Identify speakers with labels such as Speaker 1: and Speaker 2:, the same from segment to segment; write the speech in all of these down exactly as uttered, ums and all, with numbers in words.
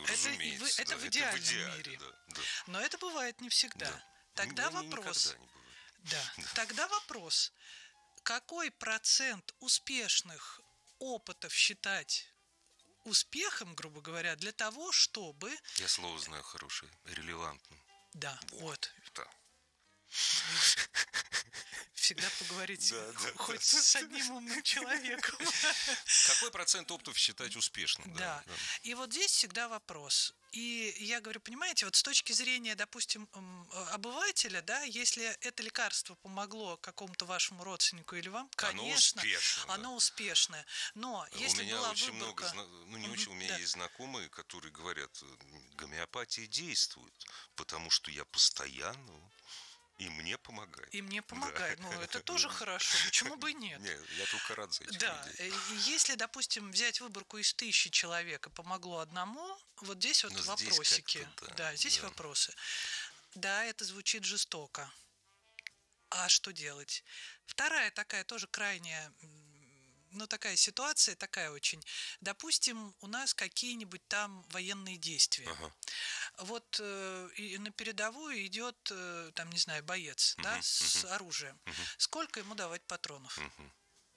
Speaker 1: Это, вы, это
Speaker 2: да,
Speaker 1: в идеальном
Speaker 2: это в идеале,
Speaker 1: мире.
Speaker 2: Да, да.
Speaker 1: Но это бывает не всегда.
Speaker 2: Да.
Speaker 1: Тогда
Speaker 2: Не, не,
Speaker 1: вопрос.
Speaker 2: никогда не бывает.
Speaker 1: Да.
Speaker 2: Да.
Speaker 1: Тогда вопрос. Какой процент успешных опытов считать успехом, грубо говоря, для того, чтобы...
Speaker 2: Я слово знаю хорошее. Релевантным.
Speaker 1: Да, вот.
Speaker 2: Да.
Speaker 1: Всегда поговорить
Speaker 2: Да, да,
Speaker 1: хоть
Speaker 2: да.
Speaker 1: с одним умным человеком.
Speaker 2: Какой процент опытов считать успешным?
Speaker 1: Да.
Speaker 2: Да, да.
Speaker 1: И вот здесь всегда вопрос. И я говорю, понимаете, вот с точки зрения, допустим, обывателя, да, если это лекарство помогло какому-то вашему родственнику или вам, конечно,
Speaker 2: оно успешно.
Speaker 1: Оно
Speaker 2: Да.
Speaker 1: успешное. Но если
Speaker 2: у меня
Speaker 1: была
Speaker 2: очень
Speaker 1: выборка...
Speaker 2: много, ну не очень, у меня
Speaker 1: да.
Speaker 2: есть знакомые, которые говорят, гомеопатия действует, потому что я постоянно... И мне помогает.
Speaker 1: И мне помогает.
Speaker 2: Да.
Speaker 1: Ну, это тоже хорошо. Почему бы и нет?
Speaker 2: Нет, я только рад за этих
Speaker 1: Да.
Speaker 2: людей.
Speaker 1: И если, допустим, взять выборку из тысячи человек и помогло одному, вот здесь вот
Speaker 2: Но
Speaker 1: вопросики.
Speaker 2: Здесь да,
Speaker 1: да, здесь
Speaker 2: да.
Speaker 1: вопросы. Да, это звучит жестоко. А что делать? Вторая такая тоже крайняя... Ну, такая ситуация, такая очень. Допустим, у нас какие-нибудь там военные действия.
Speaker 2: Ага.
Speaker 1: Вот э, и на передовую идет, э, там, не знаю, боец,
Speaker 2: Uh-huh,
Speaker 1: да, с
Speaker 2: uh-huh.
Speaker 1: оружием.
Speaker 2: Uh-huh.
Speaker 1: Сколько ему давать патронов?
Speaker 2: Uh-huh.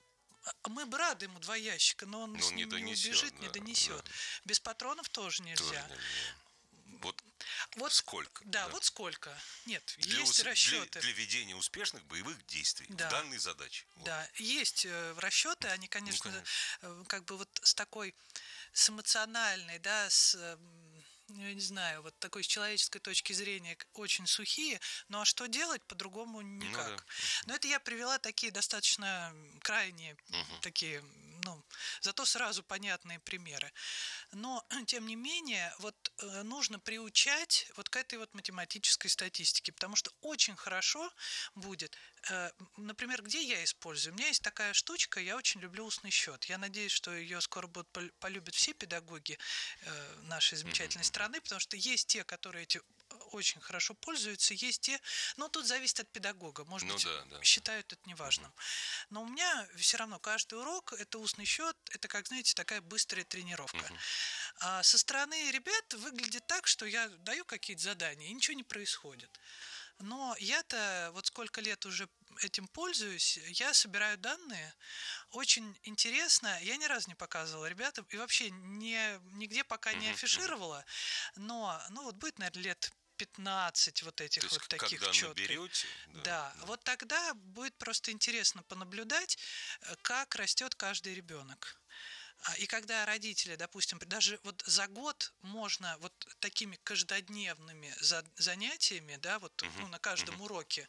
Speaker 1: Мы бы рады ему два ящика, но он
Speaker 2: но
Speaker 1: с
Speaker 2: он не
Speaker 1: ним не
Speaker 2: донесет,
Speaker 1: убежит,
Speaker 2: да,
Speaker 1: не донесет.
Speaker 2: Да.
Speaker 1: Без патронов тоже нельзя.
Speaker 2: Тоже нельзя. Вот,
Speaker 1: вот
Speaker 2: сколько?
Speaker 1: Да,
Speaker 2: да,
Speaker 1: вот сколько. Нет,
Speaker 2: для
Speaker 1: есть
Speaker 2: ус...
Speaker 1: расчеты.
Speaker 2: Для, для ведения успешных боевых действий
Speaker 1: да.
Speaker 2: в данной задаче. Вот.
Speaker 1: Да, есть э, расчеты, они, конечно,
Speaker 2: ну, конечно.
Speaker 1: Э, как бы вот с такой, с эмоциональной, да, с... Э, ну, я не знаю, вот такой с человеческой точки зрения очень сухие, ну а что делать по-другому никак.
Speaker 2: Ну, да.
Speaker 1: Но это я привела такие достаточно крайние,
Speaker 2: угу.
Speaker 1: такие, ну, зато сразу понятные примеры. Но, тем не менее, вот э, нужно приучать вот к этой вот математической статистике, потому что очень хорошо будет, э, например, где я использую? У меня есть такая штучка, я очень люблю устный счет. Я надеюсь, что ее скоро будут полюбят все педагоги э, нашей замечательной страны, потому что есть те, которые эти очень хорошо пользуются, есть те, но тут зависит от педагога, может
Speaker 2: ну,
Speaker 1: быть,
Speaker 2: да, да.
Speaker 1: считают это неважным. Но у меня все равно каждый урок, это устный счет, это, как знаете, такая быстрая тренировка. Uh-huh. А со стороны ребят выглядит так, что я даю какие-то задания, и ничего не происходит. Но я-то вот сколько лет уже этим пользуюсь, я собираю данные, очень интересно, я ни разу не показывала ребятам, и вообще не, нигде пока не афишировала, но ну, вот будет, наверное, лет пятнадцать вот этих
Speaker 2: То есть,
Speaker 1: вот таких
Speaker 2: когда
Speaker 1: четких.
Speaker 2: наберете,
Speaker 1: да,
Speaker 2: да,
Speaker 1: да, вот тогда будет просто интересно понаблюдать, как растет каждый ребенок. И когда родители, допустим, даже вот за год можно вот такими каждодневными занятиями, да, вот uh-huh. ну, на каждом uh-huh. уроке,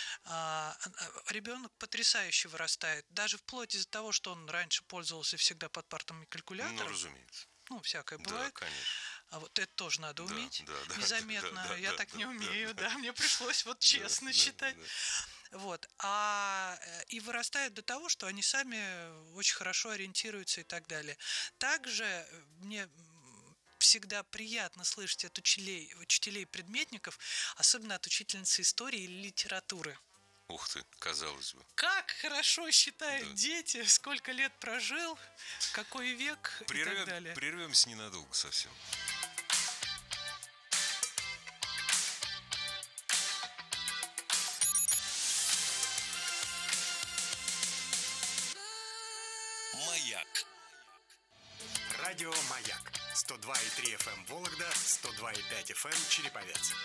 Speaker 1: а, ребенок потрясающе вырастает. Даже вплоть из-за того, что он раньше пользовался всегда подпартом и калькулятором.
Speaker 2: Ну, разумеется.
Speaker 1: Ну, всякое бывает.
Speaker 2: Да, конечно.
Speaker 1: А вот это тоже надо уметь.
Speaker 2: Да, да,
Speaker 1: незаметно.
Speaker 2: Да, да,
Speaker 1: Я
Speaker 2: да,
Speaker 1: так
Speaker 2: да,
Speaker 1: не
Speaker 2: да,
Speaker 1: умею,
Speaker 2: да,
Speaker 1: да. Мне пришлось вот честно
Speaker 2: да,
Speaker 1: считать.
Speaker 2: Да, да.
Speaker 1: Вот. А и вырастают до того, что они сами очень хорошо ориентируются и так далее. Также мне всегда приятно слышать от учителей, учителей-предметников, особенно от учительницы истории или литературы.
Speaker 2: Ух ты, казалось бы.
Speaker 1: Как хорошо считают
Speaker 2: да.
Speaker 1: дети, сколько лет прожил, какой век
Speaker 2: Прервем,
Speaker 1: и так далее.
Speaker 2: Прервемся ненадолго совсем.
Speaker 3: Маяк.
Speaker 4: Радио Маяк. сто два и три эф эм Вологда, сто два и пять эф эм Череповец.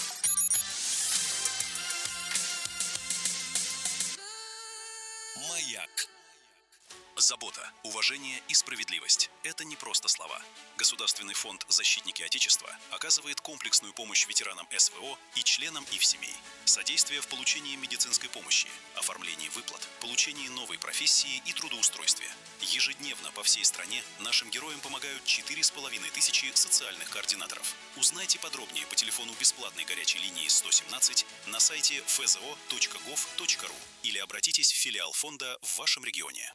Speaker 3: Маяк. Забота, уважение и справедливость – это не просто слова. Государственный фонд «Защитники Отечества» оказывает комплексную помощь ветеранам эс вэ о и членам их семей. Содействие в получении медицинской помощи, оформлении выплат, получении новой профессии и трудоустройстве. Ежедневно по всей стране нашим героям помогают четыре с половиной тысячи социальных координаторов. Узнайте подробнее по телефону бесплатной горячей линии сто семнадцать на сайте эф зэ о точка гов точка ру или обратитесь в филиал фонда в вашем регионе.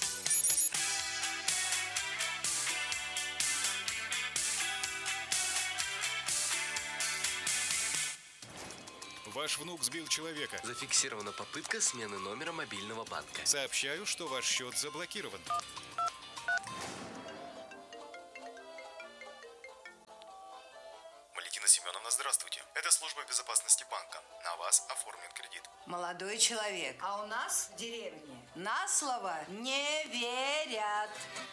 Speaker 5: Ваш внук сбил человека.
Speaker 6: Зафиксирована попытка смены номера мобильного банка.
Speaker 5: Сообщаю, что ваш счет заблокирован.
Speaker 7: Надежда Семеновна, здравствуйте. Это служба безопасности банка. На вас оформлен кредит.
Speaker 8: Молодой человек, а у нас в деревне на слово не верят.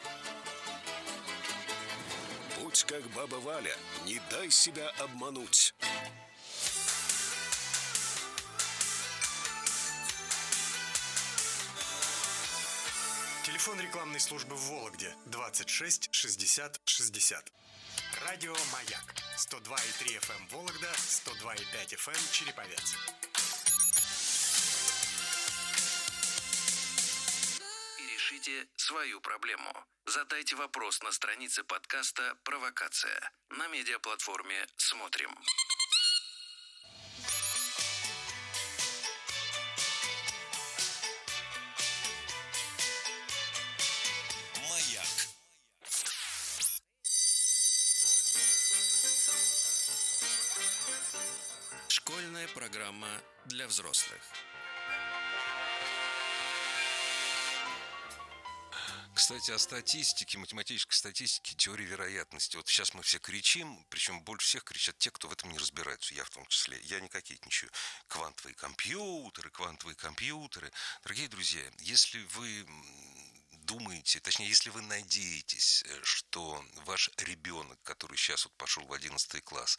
Speaker 9: Будь как баба Валя, не дай себя обмануть.
Speaker 4: Телефон рекламной службы в Вологде двадцать шесть шестьдесят шестьдесят. Радио «Маяк» сто два и три эф эм Вологда, сто два и пять эф эм Череповец.
Speaker 6: И решите свою проблему. Задайте вопрос на странице подкаста «Провокация» на медиаплатформе «Смотрим».
Speaker 3: Маяк.
Speaker 6: Школьная программа для взрослых.
Speaker 2: Кстати, о статистике, математической статистике, теории вероятности. Вот сейчас мы все кричим, причем больше всех кричат те, кто в этом не разбираются, я в том числе. Я не кокетничаю. Квантовые компьютеры, квантовые компьютеры. Дорогие друзья, если вы думаете, точнее, если вы надеетесь, что ваш ребенок, который сейчас вот пошел в одиннадцатый класс,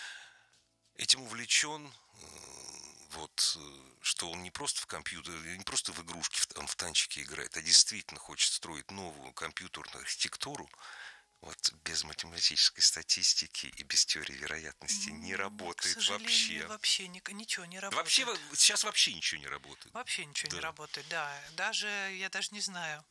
Speaker 2: этим увлечен, вот, что он не просто в компьютере, не просто в игрушки, он в танчики играет, а действительно хочет строить новую компьютерную архитектуру, вот без математической статистики и без теории вероятности не работает вообще.
Speaker 1: Вообще ничего не работает.
Speaker 2: Вообще, сейчас вообще ничего не работает.
Speaker 1: Вообще ничего
Speaker 2: да.
Speaker 1: не работает, да. Даже, я даже не знаю,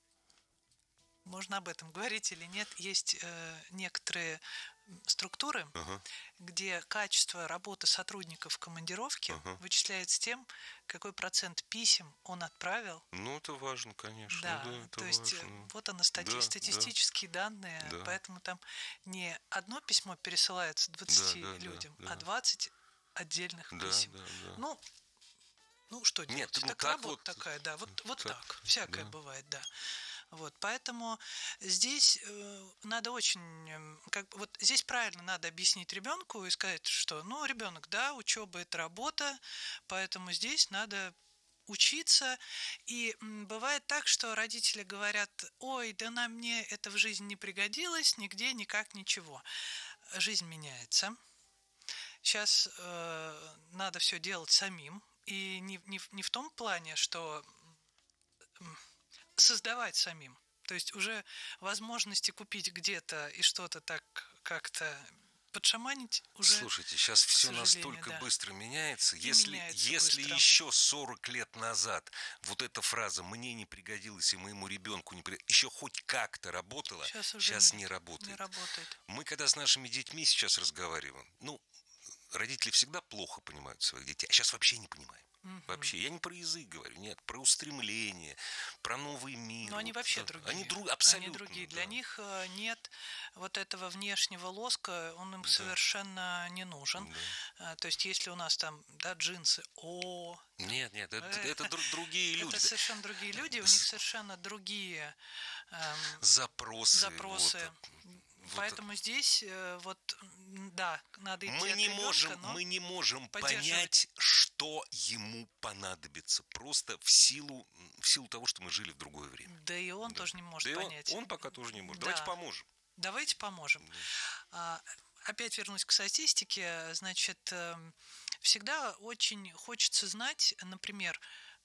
Speaker 1: можно об этом говорить или нет. Есть э, некоторые структуры, uh-huh. где качество работы сотрудников в командировке uh-huh. вычисляется тем, какой процент писем он отправил.
Speaker 2: Ну, это важно, конечно.
Speaker 1: Да,
Speaker 2: да это
Speaker 1: то есть
Speaker 2: важно.
Speaker 1: вот она, стати- да, статистические да. данные, да. поэтому там не одно письмо пересылается двадцати да, да, людям, да, да. а двадцать отдельных
Speaker 2: да,
Speaker 1: писем.
Speaker 2: Да, да.
Speaker 1: Ну, ну, что делать?
Speaker 2: Нет, ну,
Speaker 1: так
Speaker 2: так
Speaker 1: работа
Speaker 2: вот,
Speaker 1: такая, да, вот, вот
Speaker 2: так,
Speaker 1: так. Всякое
Speaker 2: да.
Speaker 1: бывает, да. Вот, поэтому здесь э, надо очень, э, как вот здесь правильно надо объяснить ребенку и сказать, что, ну, ребенок, да, учеба это работа, поэтому здесь надо учиться. И м, бывает так, что родители говорят, ой, да нам мне это в жизни не пригодилось, нигде, никак, ничего. Жизнь меняется. Сейчас э, надо все делать самим. И не, не, не в том плане, что создавать самим. То есть уже возможности купить где-то и что-то так как-то подшаманить уже.
Speaker 2: Слушайте, сейчас все настолько да. быстро меняется.
Speaker 1: И
Speaker 2: если
Speaker 1: меняется
Speaker 2: если
Speaker 1: быстро.
Speaker 2: Еще сорок лет назад вот эта фраза «мне не пригодилась и моему ребенку не пригодилась» еще хоть как-то работала, сейчас, сейчас не, не работает.
Speaker 1: Не работает.
Speaker 2: Мы когда с нашими детьми сейчас разговариваем, ну, родители всегда плохо понимают своих детей, а сейчас вообще не понимаем. Угу. Вообще, я не про язык говорю, нет, про устремление, про новый мир.
Speaker 1: Но они
Speaker 2: вот,
Speaker 1: вообще другие.
Speaker 2: Они друг, абсолютно.
Speaker 1: Они другие.
Speaker 2: Да.
Speaker 1: Для них нет вот этого внешнего лоска, он им да. совершенно не нужен. Да. То есть, если у нас там, да, джинсы, о...
Speaker 2: Нет, нет, это, это, это другие люди.
Speaker 1: Это совершенно другие люди, у них совершенно другие эм,
Speaker 2: запросы.
Speaker 1: запросы. Вот. Поэтому вот. Здесь вот, да, надо идти
Speaker 2: мы
Speaker 1: от
Speaker 2: не
Speaker 1: ребенка,
Speaker 2: можем, мы не можем понять, что ему понадобится, просто в силу, в силу того, что мы жили в другое время.
Speaker 1: Да и он да. тоже не может
Speaker 2: да
Speaker 1: понять.
Speaker 2: Он, он пока тоже не может.
Speaker 1: Да.
Speaker 2: Давайте поможем.
Speaker 1: Давайте поможем. Да. А, опять вернусь к статистике. Значит, всегда очень хочется знать, например,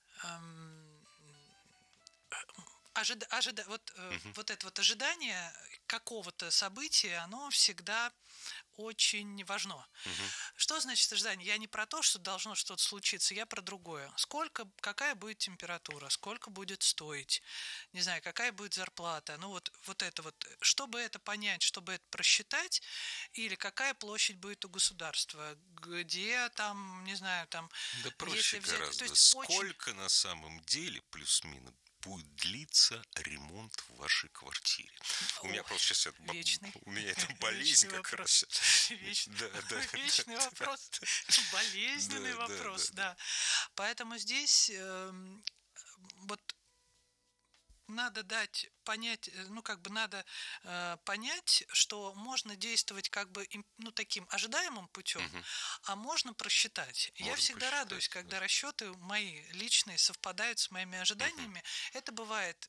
Speaker 1: Ожида, ожида, вот, uh-huh. вот это вот ожидание какого-то события, оно всегда очень важно. Uh-huh. Что значит ожидание? Я не про то, что должно что-то случиться, я про другое. Сколько, какая будет температура, сколько будет стоить, не знаю, какая будет зарплата. Ну вот, вот это вот, чтобы это понять, чтобы это просчитать, или какая площадь будет у государства, где там, не знаю, там...
Speaker 2: Да проще взять, гораздо. То есть сколько очень... на самом деле, плюс-минус, будет длиться ремонт в вашей квартире. О, у меня просто сейчас это,
Speaker 1: вечный,
Speaker 2: у меня это болезнь как раз.
Speaker 1: Вечный, да, да, вечный да, вопрос. Да, болезненный да, вопрос, да, да. да. Поэтому здесь э, вот надо дать понять, ну, как бы надо э, понять, что можно действовать как бы, ну, таким ожидаемым путем, угу. а можно просчитать. Можно Я всегда радуюсь, когда да. расчеты мои личные совпадают с моими ожиданиями. Угу. Это бывает...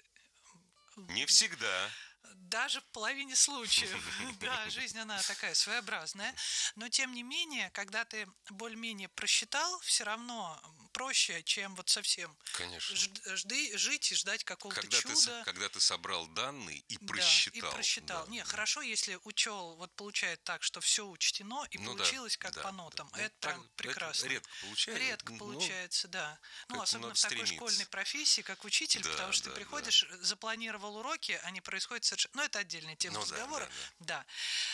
Speaker 2: Не всегда.
Speaker 1: Даже в половине случаев. Да, жизнь, она такая своеобразная. Но, тем не менее, когда ты более-менее просчитал, все равно проще, чем вот совсем
Speaker 2: Конечно.
Speaker 1: Жды, жить и ждать какого-то
Speaker 2: когда
Speaker 1: чуда.
Speaker 2: Ты, когда ты собрал данные и просчитал.
Speaker 1: Да, и просчитал. Да. Не, хорошо, если учел, вот получает так, что все учтено, и ну, получилось да, как да, по нотам. Да. Это ну, прям так, прекрасно.
Speaker 2: Это редко получается.
Speaker 1: Редко ну, получается, да. Ну, особенно в такой стремиться. Школьной профессии, как учитель,
Speaker 2: да,
Speaker 1: потому что
Speaker 2: да,
Speaker 1: ты приходишь, да. запланировал уроки, они происходят совершенно... Ну, это отдельная тема ну, разговора. Да, да, да. да.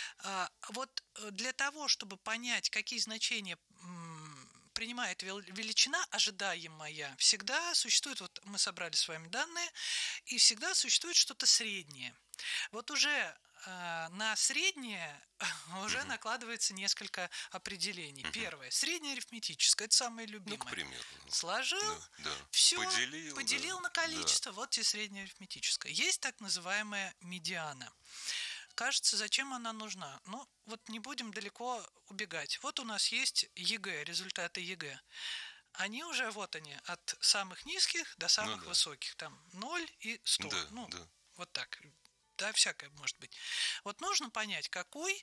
Speaker 1: А, вот для того, чтобы понять, какие значения м, принимает величина ожидаемая, всегда существует, вот мы собрали с вами данные, и всегда существует что-то среднее. Вот уже э, на среднее уже uh-huh. накладывается несколько определений. Uh-huh. Первое. Среднее арифметическое. Это самое любимое.
Speaker 2: Ну, к примеру.
Speaker 1: Сложил,
Speaker 2: да, да.
Speaker 1: все,
Speaker 2: поделил,
Speaker 1: поделил
Speaker 2: да,
Speaker 1: на количество. Да. Вот тебе среднее арифметическое. Есть так называемая медиана. Кажется, зачем она нужна? Ну, вот не будем далеко убегать. Вот у нас есть ЕГЭ, результаты ЕГЭ. Они уже, вот они, от самых низких до самых ну, да. высоких. Там ноль и сто.
Speaker 2: Да,
Speaker 1: ну,
Speaker 2: да.
Speaker 1: вот так. Да, всякое может быть. Вот нужно понять, какой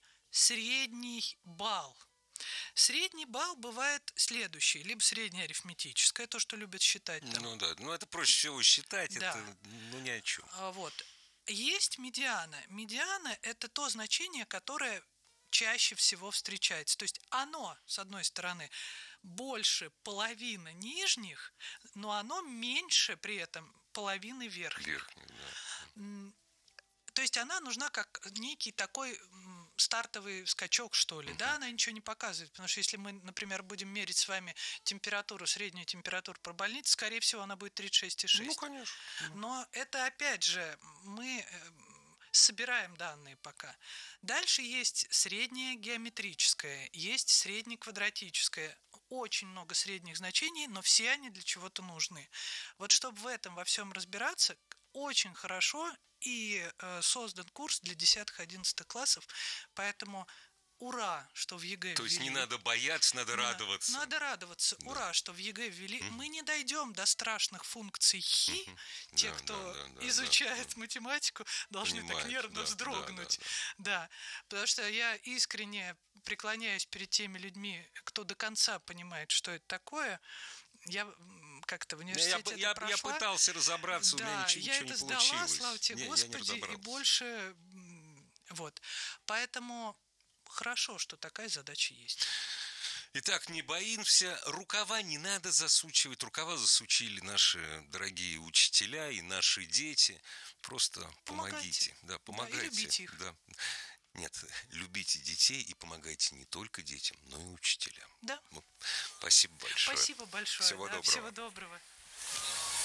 Speaker 1: средний балл. Средний балл бывает следующий. Либо среднее арифметическое, то, что любят считать. Там.
Speaker 2: Ну да, ну это проще всего считать, да. это ну ни о чем.
Speaker 1: А, вот. Есть медиана. Медиана – это то значение, которое чаще всего встречается. То есть оно, с одной стороны, больше половины нижних, но оно меньше при этом половины верхних.
Speaker 2: Верхних, да.
Speaker 1: То есть она нужна как некий такой стартовый скачок, что ли. Uh-huh. Да, она ничего не показывает. Потому что если мы, например, будем мерить с вами температуру, среднюю температуру по больнице, скорее всего, она будет тридцать шесть и шесть.
Speaker 2: Ну, конечно.
Speaker 1: Но это, опять же, мы собираем данные пока. Дальше есть среднее геометрическое, есть среднеквадратическое. Очень много средних значений, но все они для чего-то нужны. Вот чтобы в этом во всем разбираться, очень хорошо и э, создан курс для десятых-одиннадцатых классов, поэтому ура, что в ЕГЭ
Speaker 2: То
Speaker 1: ввели.
Speaker 2: есть не надо бояться, надо
Speaker 1: не
Speaker 2: радоваться.
Speaker 1: Надо радоваться. Да. Ура, что в ЕГЭ ввели. Mm-hmm. Мы не дойдем до страшных функций хи. Mm-hmm. Те, да, кто да, да, изучает да, математику, должны Понимает, так нервно да, вздрогнуть. Да, да, да. да, потому что я искренне преклоняюсь перед теми людьми, кто до конца понимает, что это такое. Я как-то в университете
Speaker 2: я,
Speaker 1: это
Speaker 2: я, я пытался разобраться,
Speaker 1: да,
Speaker 2: у меня ничего,
Speaker 1: я
Speaker 2: ничего
Speaker 1: это
Speaker 2: не получилось.
Speaker 1: сдала, слава тебе,
Speaker 2: не,
Speaker 1: Господи, и больше... Вот. Поэтому хорошо, что такая задача есть.
Speaker 2: Итак, не боимся. Рукава не надо засучивать. Рукава засучили наши дорогие учителя и наши дети. Просто помогите.
Speaker 1: Помогайте.
Speaker 2: Да, помогайте.
Speaker 1: Да, и любите их.
Speaker 2: Да. Нет, любите детей и помогайте не только детям, но и учителям.
Speaker 1: Да.
Speaker 2: Ну, спасибо большое.
Speaker 1: Спасибо большое.
Speaker 2: Всего
Speaker 1: да,
Speaker 2: доброго.
Speaker 1: Всего доброго.